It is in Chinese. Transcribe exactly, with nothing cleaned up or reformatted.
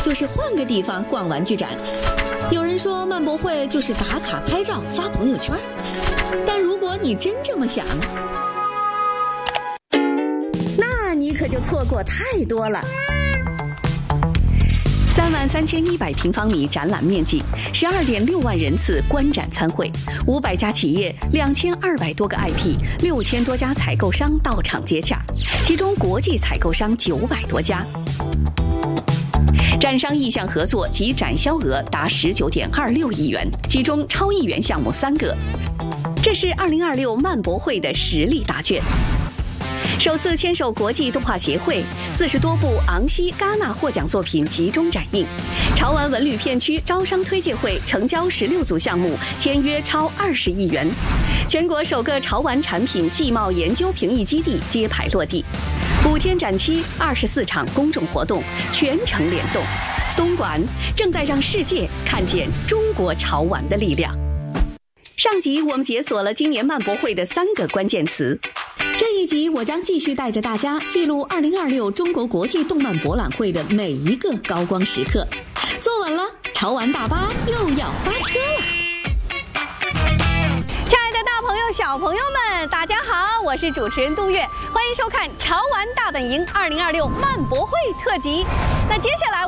就是换个地方逛玩具展。有人说漫博会就是打卡拍照发朋友圈，但如果你真这么想，那你可就错过太多了。三万三千一百平方米展览面积，十二点六万人次观展参会，五百家企业，两千二百多个 I P， 六千多家采购商到场接洽，其中国际采购商九百多家。展商意向合作及展销额达十九点二六亿元，其中超亿元项目三个。这是二零二六漫博会的实力答卷。首次牵手国际动画协会，四十多部昂西、戛纳获奖作品集中展映。潮玩文旅片区招商推介会成交十六组项目，签约超二十亿元。全国首个潮玩产品技贸研究评议基地揭牌落地。五天展期，二十四场公众活动，全程联动。东莞正在让世界看见中国潮玩的力量。上集我们解锁了今年漫博会的三个关键词。这一集我将继续带着大家记录二零二六中国国际动漫博览会的每一个高光时刻。坐稳了，潮玩大巴又要发车了。 亲爱的大朋友小朋友们，大家好，我是主持人杜月，欢迎收看潮玩大本营二零二六漫博会特辑。那接下来